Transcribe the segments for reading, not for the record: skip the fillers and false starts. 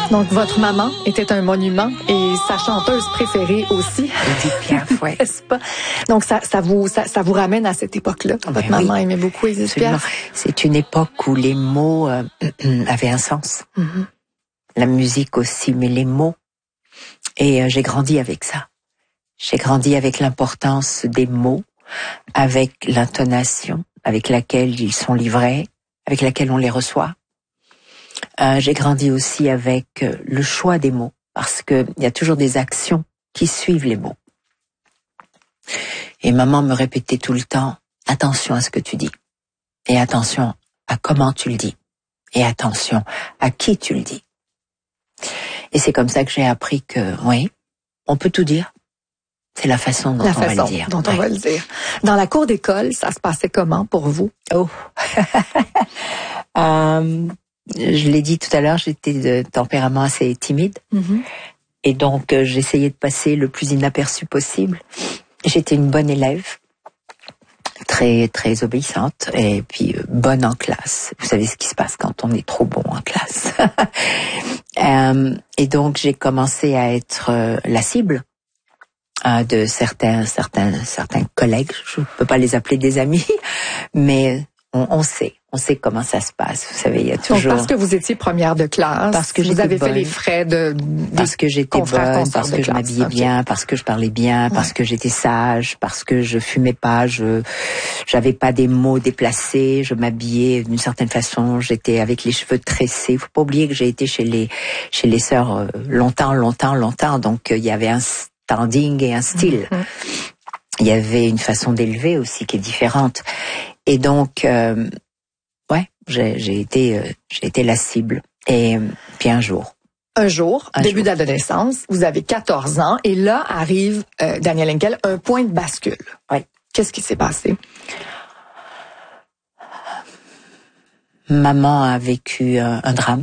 Donc, votre maman était un monument et sa chanteuse préférée aussi. Edith Piaf, oui. N'est-ce pas? Donc, ça vous ramène à cette époque-là. Votre maman aimait beaucoup Edith Piaf. C'est une époque où les mots avaient un sens. Mm-hmm. La musique aussi, mais les mots. Et j'ai grandi avec ça. J'ai grandi avec l'importance des mots, avec l'intonation avec laquelle ils sont livrés, avec laquelle on les reçoit. J'ai grandi aussi avec le choix des mots, parce que il y a toujours des actions qui suivent les mots. Et maman me répétait tout le temps, attention à ce que tu dis, et attention à comment tu le dis, et attention à qui tu le dis. Et c'est comme ça que j'ai appris que, oui, on peut tout dire. C'est la façon dont on va le dire. On va le dire. Dans la cour d'école, ça se passait comment pour vous? Oh. Je l'ai dit tout à l'heure, j'étais de tempérament assez timide. Mm-hmm. Et donc, j'essayais de passer le plus inaperçu possible. J'étais une bonne élève, très, très obéissante, et puis bonne en classe. Vous savez ce qui se passe quand on est trop bon en classe. Et donc, j'ai commencé à être la cible de certains collègues. Je ne peux pas les appeler des amis, mais on sait comment ça se passe. Vous savez, il y a toujours. Donc parce que vous étiez première de classe, parce que vous avez fait les frais parce que j'étais bonne, parce que je m'habillais bien, parce que je parlais bien, parce que j'étais sage, parce que je fumais pas, j'avais pas des mots déplacés, je m'habillais d'une certaine façon, j'étais avec les cheveux tressés. Faut pas oublier que j'ai été chez les sœurs longtemps, donc il y avait un standing et un style. Mm-hmm. Il y avait une façon d'élever aussi qui est différente. Et donc, j'ai été la cible. Et puis un jour, début d'adolescence, vous avez 14 ans, et là arrive, Danielle Henkel, un point de bascule. Oui. Qu'est-ce qui s'est passé? Maman a vécu un drame.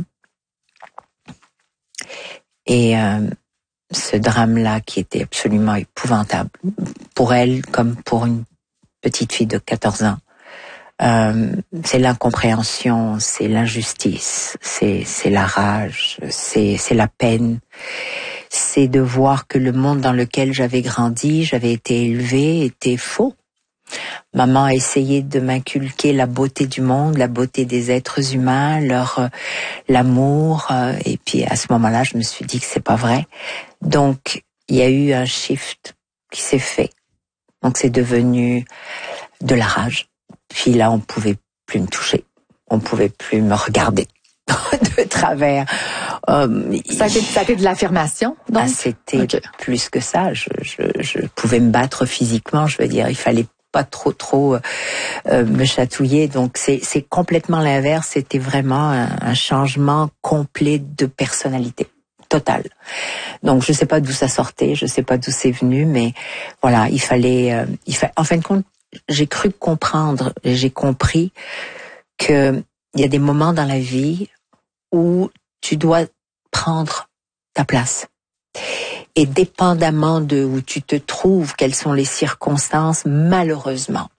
Et ce drame-là qui était absolument épouvantable, pour elle comme pour une petite fille de 14 ans. C'est l'incompréhension, c'est l'injustice, c'est la rage, c'est la peine. C'est de voir que le monde dans lequel j'avais grandi, j'avais été élevée, était faux. Maman a essayé de m'inculquer la beauté du monde, la beauté des êtres humains, l'amour, et puis à ce moment-là, je me suis dit que c'est pas vrai. Donc, il y a eu un shift qui s'est fait. Donc, c'est devenu de la rage. Puis là, on pouvait plus me toucher. On pouvait plus me regarder de travers. Ça a été de l'affirmation, donc? C'était plus que ça. Je pouvais me battre physiquement. Je veux dire, il fallait pas trop me chatouiller. Donc, c'est complètement l'inverse. C'était vraiment un changement complet de personnalité. Total. Donc, je sais pas d'où ça sortait, je sais pas d'où c'est venu, mais voilà, il fallait, en fin de compte, j'ai cru comprendre, et j'ai compris que il y a des moments dans la vie où tu dois prendre ta place. Et dépendamment de où tu te trouves, quelles sont les circonstances, malheureusement,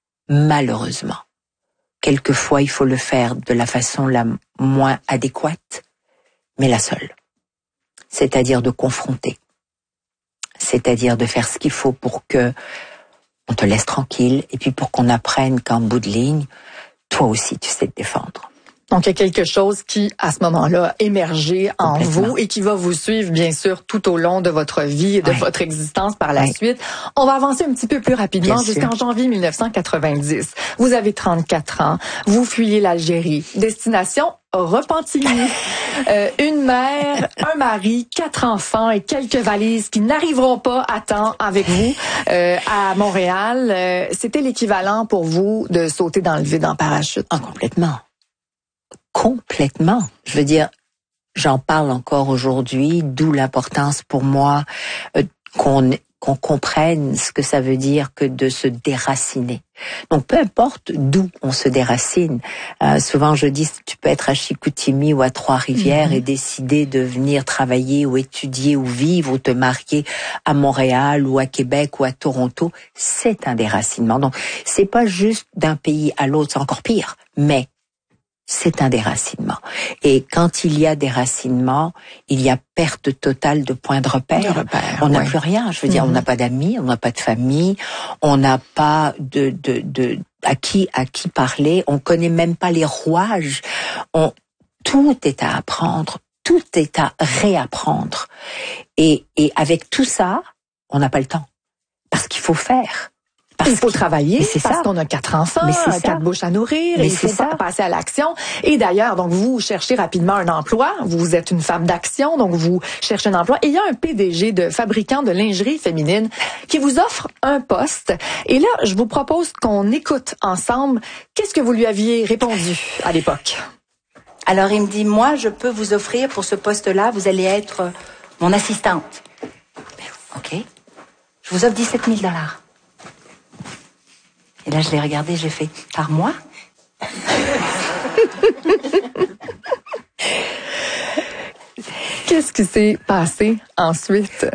quelquefois il faut le faire de la façon la moins adéquate, mais la seule. C'est-à-dire de confronter. C'est-à-dire de faire ce qu'il faut pour que on te laisse tranquille, et puis pour qu'on apprenne qu'en bout de ligne, toi aussi tu sais te défendre. Donc, il y a quelque chose qui, à ce moment-là, a émergé en vous et qui va vous suivre, bien sûr, tout au long de votre vie et de votre existence par la suite. On va avancer un petit peu plus rapidement jusqu'en janvier 1990. Vous avez 34 ans. Vous fuyez l'Algérie. Destination Repentigny. Une mère, un mari, 4 enfants et quelques valises qui n'arriveront pas à temps avec vous à Montréal. C'était l'équivalent pour vous de sauter dans le vide en parachute. Ah, complètement. Complètement. Je veux dire, j'en parle encore aujourd'hui, d'où l'importance pour moi qu'on comprenne ce que ça veut dire que de se déraciner. Donc, peu importe d'où on se déracine. Souvent, je dis, tu peux être à Chicoutimi ou à Trois-Rivières et décider de venir travailler ou étudier ou vivre ou te marier à Montréal ou à Québec ou à Toronto. C'est un déracinement. Donc, c'est pas juste d'un pays à l'autre, c'est encore pire. Mais c'est un déracinement. Et quand il y a déracinement, il y a perte totale de points de repère. On n'a plus rien. Je veux dire, on n'a pas d'amis, on n'a pas de famille, on n'a pas de à qui parler. On connaît même pas les rouages. Tout est à apprendre, tout est à réapprendre. Et avec tout ça, on n'a pas le temps. Parce qu'il faut faire. Il faut travailler, parce qu'on a 4 enfants, 4 bouches à nourrir, et il faut passer à l'action. Et d'ailleurs, donc vous cherchez rapidement un emploi, vous êtes une femme d'action, donc vous cherchez un emploi. Et il y a un PDG de fabricant de lingerie féminine qui vous offre un poste. Et là, je vous propose qu'on écoute ensemble. Qu'est-ce que vous lui aviez répondu à l'époque? Alors il me dit, moi je peux vous offrir pour ce poste-là, vous allez être mon assistante. Ok, je vous offre $17 000. Et là, je l'ai regardé, j'ai fait, par mois? Qu'est-ce qui s'est passé ensuite?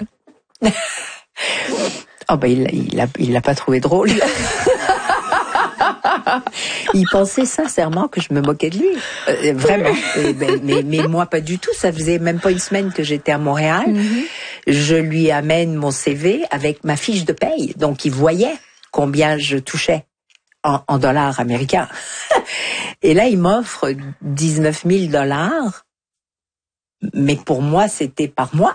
Oh ben, il l'a pas trouvé drôle. Il pensait sincèrement que je me moquais de lui. Vraiment. Mais moi, pas du tout. Ça faisait même pas une semaine que j'étais à Montréal. Je lui amène mon CV avec ma fiche de paye. Donc, il voyait combien je touchais en dollars américains. Et là, il m'offre $19 000. Mais pour moi, c'était par mois.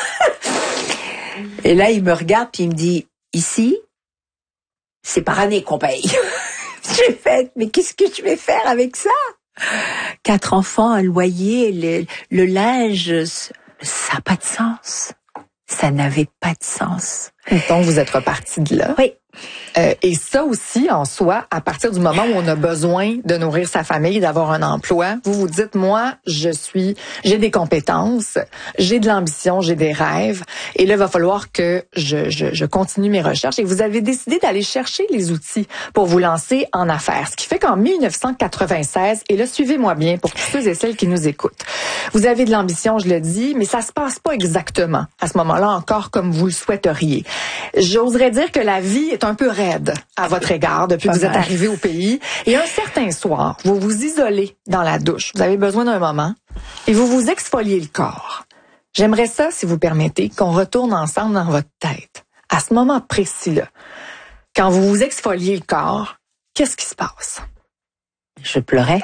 Et là, il me regarde puis il me dit, ici, c'est par année qu'on paye. J'ai fait, mais qu'est-ce que je vais faire avec ça? 4 enfants, un loyer, le linge, ça n'a pas de sens. Ça n'avait pas de sens. Donc, vous êtes reparti de là. Oui. Et ça aussi, en soi, à partir du moment où on a besoin de nourrir sa famille, d'avoir un emploi, vous vous dites, moi, j'ai des compétences, j'ai de l'ambition, j'ai des rêves, et là, il va falloir que je continue mes recherches. Et vous avez décidé d'aller chercher les outils pour vous lancer en affaires. Ce qui fait qu'en 1996, et là, suivez-moi bien pour tous ceux et celles qui nous écoutent, vous avez de l'ambition, je le dis, mais ça se passe pas exactement à ce moment-là encore comme vous le souhaiteriez. J'oserais dire que la vie est un peu raide à votre égard depuis que vous êtes arrivé au pays. Et un certain soir, vous vous isolez dans la douche. Vous avez besoin d'un moment et vous vous exfoliez le corps. J'aimerais ça, si vous permettez, qu'on retourne ensemble dans votre tête. À ce moment précis-là, quand vous vous exfoliez le corps, qu'est-ce qui se passe? Je pleurais.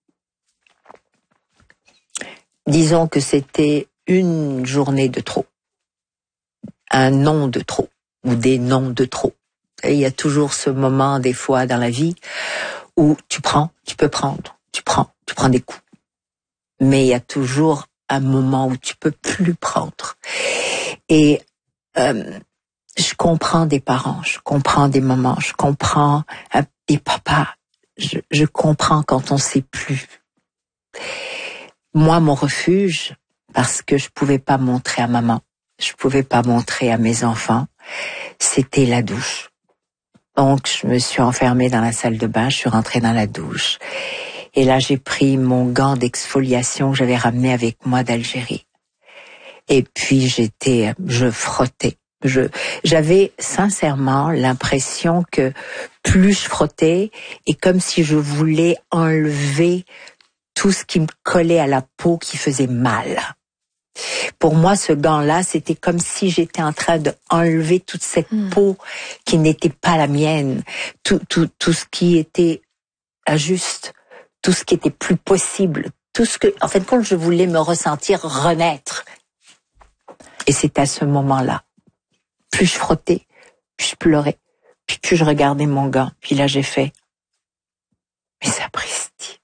Disons que c'était une journée de trop. Un nom de trop. Ou des noms de trop. Et il y a toujours ce moment, des fois, dans la vie, où tu prends des coups. Mais il y a toujours un moment où tu peux plus prendre. Et je comprends des parents, je comprends des mamans, je comprends des papas. Je comprends quand on sait plus. Moi, mon refuge, parce que je pouvais pas montrer à maman, je pouvais pas montrer à mes enfants, c'était la douche. Donc, je me suis enfermée dans la salle de bain, je suis rentrée dans la douche. Et là, j'ai pris mon gant d'exfoliation que j'avais ramené avec moi d'Algérie. Et puis, je frottais. J'avais sincèrement l'impression que plus je frottais, et comme si je voulais enlever tout ce qui me collait à la peau qui faisait mal. Pour moi, ce gant-là, c'était comme si j'étais en train de enlever toute cette peau qui n'était pas la mienne, tout ce qui était injuste, tout ce qui était plus possible, tout ce que, en fin de compte, je voulais me ressentir renaître. Et c'est à ce moment-là, plus je frottais, plus je pleurais, puis plus je regardais mon gant, puis là j'ai fait, mais sapristi,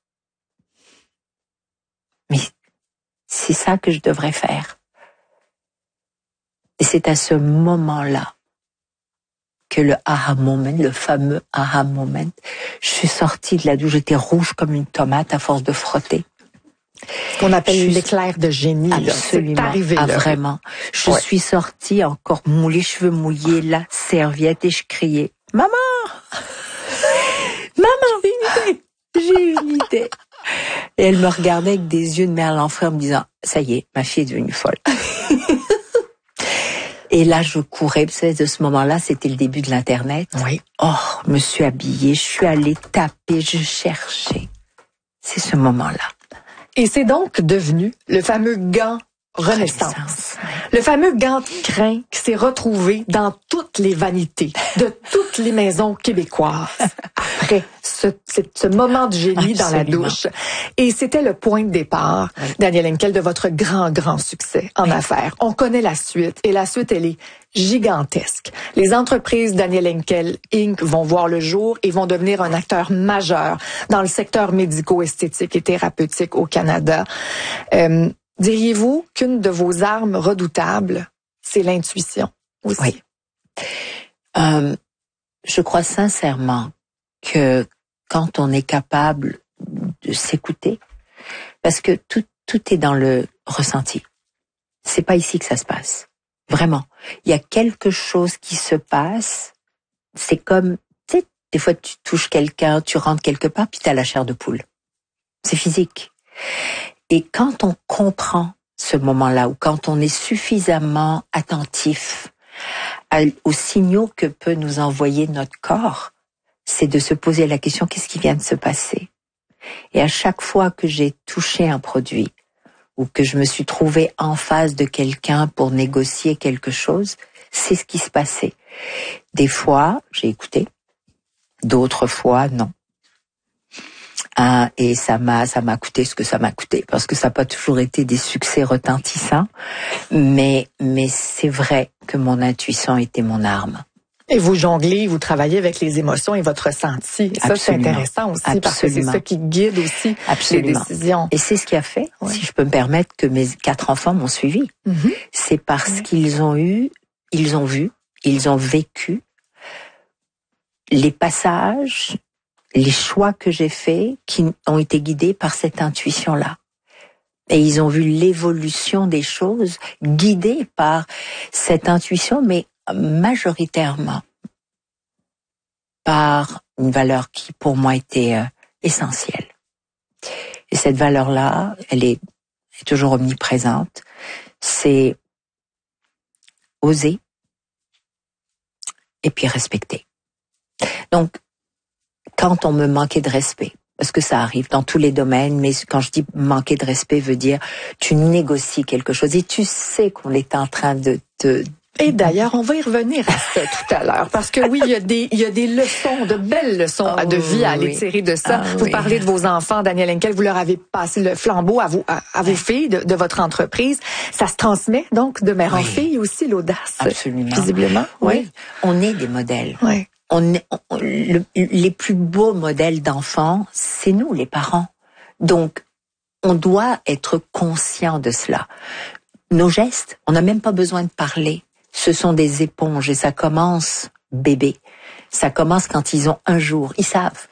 mais c'est ça que je devrais faire. Et c'est à ce moment-là que le aha moment, le fameux aha moment, je suis sortie de la douche, j'étais rouge comme une tomate à force de frotter. Ce qu'on appelle l'éclair de génie. Absolument. C'est arrivé, là. Vraiment. Je suis sortie encore les cheveux mouillés, la serviette, et je criais, maman! Maman, j'ai une idée. Et elle me regardait avec des yeux de mère l'enfer en me disant, ça y est, ma fille est devenue folle. Et là, je courais. Vous savez, de ce moment-là, c'était le début de l'Internet. Oui. Oh, je me suis habillée, je suis allée taper, je cherchais. c'est ce moment-là. Et c'est donc devenu le fameux gant Renaissance. Le fameux gant de crin qui s'est retrouvé dans toutes les vanités de toutes les maisons québécoises après ce moment de génie dans la douche. Et c'était le point de départ, Danielle Henkel, de votre grand succès en affaires. On connaît la suite et la suite, elle est gigantesque. Les entreprises Danielle Henkel Inc. vont voir le jour et vont devenir un acteur majeur dans le secteur médico-esthétique et thérapeutique au Canada. Diriez-vous qu'une de vos armes redoutables, c'est l'intuition aussi? Oui. Je crois sincèrement que quand on est capable de s'écouter, parce que tout est dans le ressenti. C'est pas ici que ça se passe. Vraiment. Il y a quelque chose qui se passe. C'est comme, tu sais, des fois tu touches quelqu'un, tu rentres quelque part, puis t'as la chair de poule. C'est physique. Et quand on comprend ce moment-là, ou quand on est suffisamment attentif aux signaux que peut nous envoyer notre corps, c'est de se poser la question, qu'est-ce qui vient de se passer? Et à chaque fois que j'ai touché un produit, ou que je me suis trouvée en face de quelqu'un pour négocier quelque chose, c'est ce qui se passait. Des fois, j'ai écouté, d'autres fois, non. Et ça m'a coûté ce que ça m'a coûté, parce que ça n'a pas toujours été des succès retentissants, mais c'est vrai que mon intuition était mon arme. Et vous jonglez, vous travaillez avec les émotions et votre ressenti. Et ça, c'est intéressant aussi. Absolument. Parce que c'est ça qui guide aussi les décisions. Et c'est ce qui a fait, si je peux me permettre, que mes 4 enfants m'ont suivi. Mm-hmm. C'est parce qu'ils ont vu, ils ont vécu les passages, les choix que j'ai faits qui ont été guidés par cette intuition-là. Et ils ont vu l'évolution des choses guidées par cette intuition, mais majoritairement par une valeur qui pour moi était essentielle. Et cette valeur-là, elle est toujours omniprésente. C'est oser et puis respecter. Donc, quand on me manquait de respect, parce que ça arrive dans tous les domaines, mais quand je dis manquer de respect veut dire tu négocies quelque chose et tu sais qu'on est en train de te... Et d'ailleurs, on va y revenir à ça tout à l'heure, parce que oui, il y a des leçons, de belles leçons de vie à aller tirer de ça. Vous parlez de vos enfants, Danielle Henkel, vous leur avez passé le flambeau à vos filles de votre entreprise. Ça se transmet donc de mère en fille aussi, l'audace. Absolument. Visiblement. Oui. On est des modèles. Oui. Les plus beaux modèles d'enfants, c'est nous, les parents. Donc, on doit être conscient de cela. Nos gestes, on n'a même pas besoin de parler. Ce sont des éponges et ça commence bébé. Ça commence quand ils ont 1 jour. Ils savent.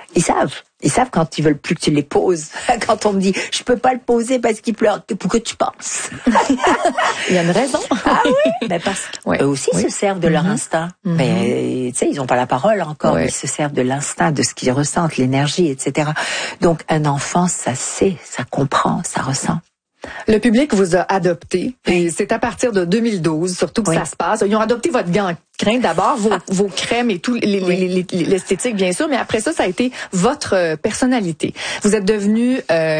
Ils savent quand ils veulent plus que tu les poses. Quand on me dit, je peux pas le poser parce qu'il pleure. Pourquoi tu penses? Il y a une raison. Ah oui? Ben parce qu'eux aussi se servent de leur instinct. Mais, tu sais, ils ont pas la parole encore. Ils se servent de l'instinct, de ce qu'ils ressentent, l'énergie, etc. Donc, un enfant, ça sait, ça comprend, ça ressent. Le public vous a adopté et c'est à partir de 2012 surtout que ça se passe. Ils ont adopté votre gant de crin d'abord, vos crèmes et tout l'esthétique bien sûr, mais après ça a été votre personnalité. Vous êtes devenue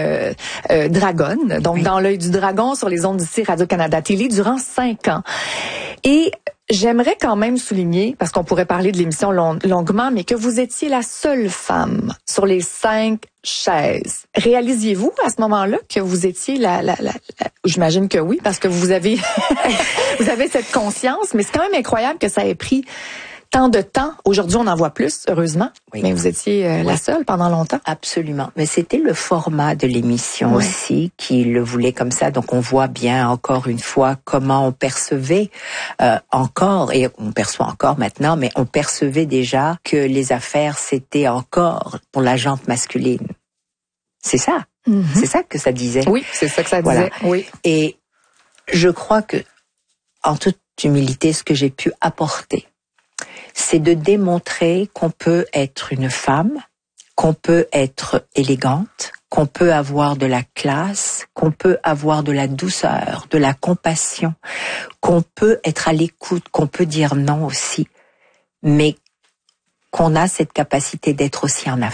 dragonne, donc dans l'œil du dragon sur les ondes d'ici Radio-Canada Télé durant 5 ans. Et j'aimerais quand même souligner, parce qu'on pourrait parler de l'émission longuement, mais que vous étiez la seule femme sur les 5 chaises. Réalisiez-vous à ce moment-là que vous étiez j'imagine que oui, parce que vous avez vous avez cette conscience, mais c'est quand même incroyable que ça ait pris tant de temps. Aujourd'hui, on en voit plus, heureusement. Mais vous étiez la seule pendant longtemps. Absolument. Mais c'était le format de l'émission aussi qui le voulait comme ça. Donc, on voit bien encore une fois comment on percevait encore, et on perçoit encore maintenant, mais on percevait déjà que les affaires, c'était encore pour la jante masculine. C'est ça. C'est ça que ça disait. Oui, c'est ça que ça disait. Oui. Et je crois que, en toute humilité, ce que j'ai pu apporter, c'est de démontrer qu'on peut être une femme, qu'on peut être élégante, qu'on peut avoir de la classe, qu'on peut avoir de la douceur, de la compassion, qu'on peut être à l'écoute, qu'on peut dire non aussi, mais qu'on a cette capacité d'être aussi en affaires.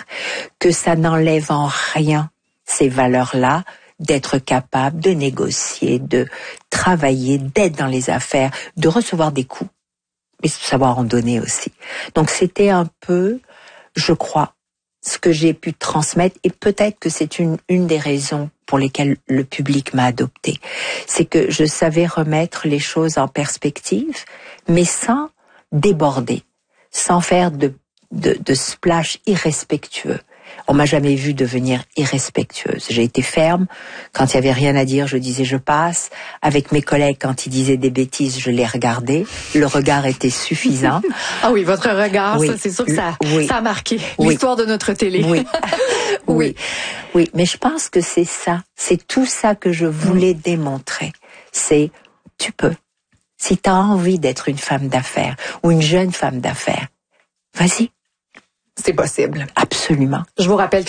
que ça n'enlève en rien ces valeurs-là, d'être capable de négocier, de travailler, d'être dans les affaires, de recevoir des coups, mais savoir en donner aussi. Donc c'était un peu, je crois, ce que j'ai pu transmettre, et peut-être que c'est une des raisons pour lesquelles le public m'a adoptée. C'est que je savais remettre les choses en perspective, mais sans déborder, sans faire de splash irrespectueux. On m'a jamais vu devenir irrespectueuse. J'ai été ferme. Quand il y avait rien à dire, je disais je passe. Avec mes collègues, quand ils disaient des bêtises, je les regardais. Le regard était suffisant. Ah oui, votre regard, oui. Ça, c'est sûr que ça a marqué l'histoire de notre télé. Oui. Oui, mais je pense que c'est ça. C'est tout ça que je voulais démontrer. C'est, tu peux. Si tu as envie d'être une femme d'affaires ou une jeune femme d'affaires, vas-y. C'est possible. Absolument. Je vous rappelle